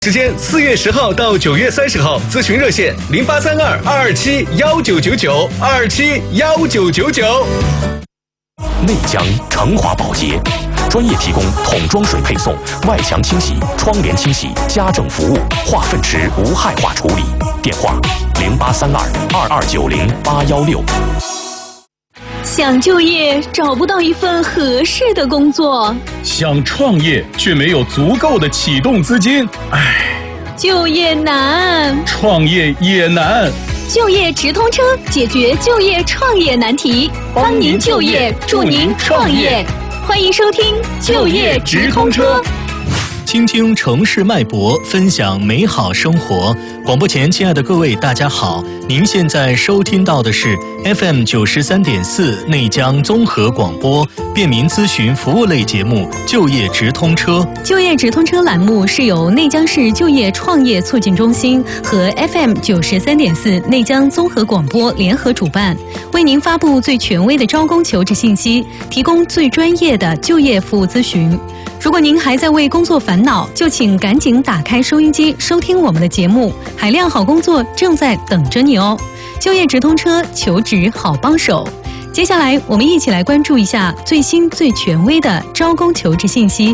时间4月10号到9月30号，咨询热线0832-227-1999，227-1999。 内江成华保洁，专业提供桶装水配送、外墙清洗、窗帘清洗、家政服务、化粪池无害化处理。电话0832-2290-816。 想就业找不到一份合适的工作， 想创业却没有足够的启动资金， 就业难， 创业也难。 就业直通车解决就业创业难题，帮您就业，助您创业。欢迎收听就业直通车。 倾听城市脉搏，分享美好生活。广播前，亲爱的各位，大家好！您现在收听到的是 FM 93.4内江综合广播便民咨询服务类节目《就业直通车》。 就业直通车栏目是由内江市就业创业促进中心和 FM 93.4内江综合广播联合主办，为您发布最权威的招工求职信息，提供最专业的就业服务咨询。如果您还在为工作烦恼，就请赶紧打开收音机收听我们的节目，海量好工作正在等着你哦！就业直通车，求职好帮手。接下来我们一起来关注一下最新最权威的招工求职信息。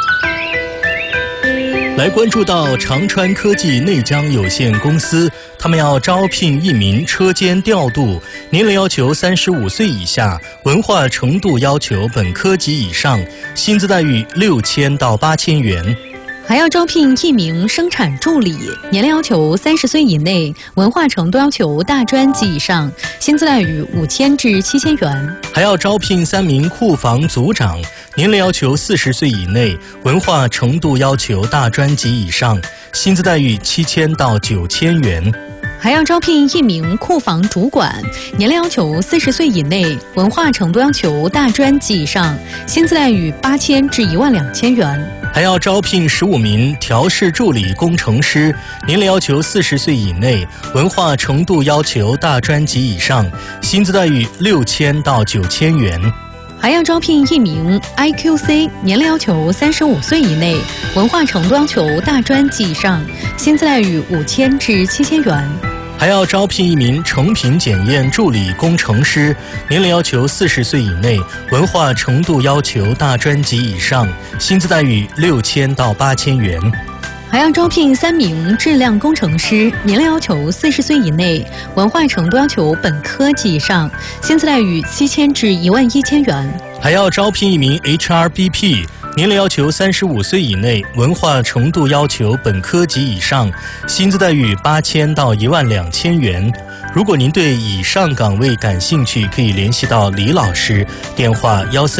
来关注到长川科技内江有限公司，他们要招聘1名车间调度，年龄要求35岁以下，文化程度要求本科及以上，薪资待遇6000到8000元。 还要招聘1名生产助理，年龄要求30岁以内，文化程度要求大专及以上，薪资待遇5000至7000元。 还要招聘3名库房组长，年龄要求40岁以内，文化程度要求大专及以上，薪资待遇7000到9000元。 还要招聘1名库房主管，年龄要求40岁以内，文化程度要求大专及以上，薪资待遇8000至12000元。 还要招聘15名调试助理工程师，年龄要求40岁以内，文化程度要求大专及以上，薪资待遇6000到9000元。 还要招聘1名 IQC， 年龄要求35岁以内，文化程度要求大专及以上，薪资待遇5000至7000元。 还要招聘1名成品检验助理工程师，年龄要求40岁以内，文化程度要求大专及以上，薪资待遇6000到8000元。 还要招聘3名质量工程师，年龄要求40岁以内，文化程度要求本科及以上，薪资待遇7000至11000元。 还要招聘1名 HRBP， 年龄要求35岁以内，文化程度要求本科及以上，薪资待遇8000到12000元。如果您对以上岗位感兴趣，可以联系到李老师，电话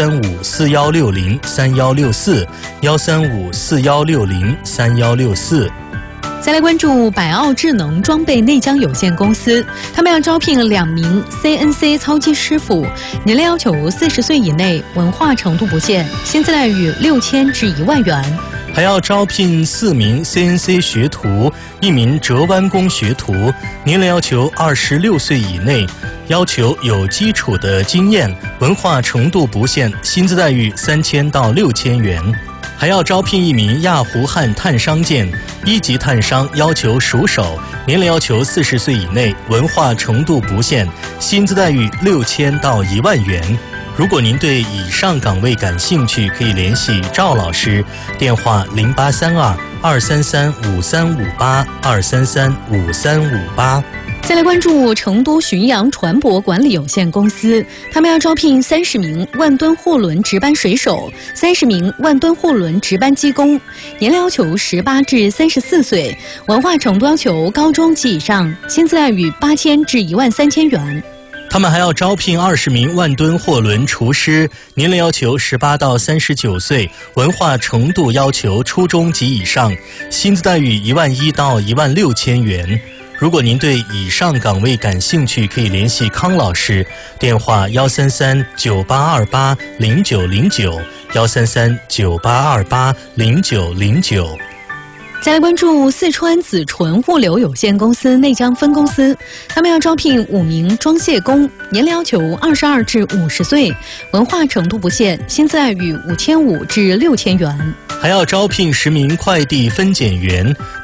135-4160-3164，135-4160-3164。 再来关注百奥智能装备内江有限公司，他们要招聘2名 CNC 操机师傅，年龄要求40岁以内，文化程度不限，薪资待遇6000至10000元。 还要招聘4名 CNC 学徒，1名折弯工学徒，年龄要求26岁以内，要求有基础的经验，文化程度不限，薪资待遇3000到6000元。还要招聘1名亚湖汉碳商件1级碳商，要求熟手，年龄要求40岁以内，文化程度不限，薪资待遇6000到10000元。如果您对以上岗位感兴趣，可以联系赵老师，电话0832-233-5358，233-5358。 再来关注成都巡洋船舶管理有限公司，他们要招聘30名万吨货轮值班水手，30名万吨货轮值班机工，年龄要求18至34岁，文化程度要求高中及以上，薪资待遇8000至13000元。 他们还要招聘20名万吨货轮厨师，年龄要求18到39岁，文化程度要求初中及以上，薪资待遇11000到16000元。如果您对以上岗位感兴趣，可以联系康老师，电话133-9828-0909，133-9828-0909。 再来关注四川子纯物流有限公司内江分公司，他们要招聘5名装卸工，年龄要求22至50岁，文化程度不限，薪资待遇5500至6000元。 还要招聘10名快递分拣员。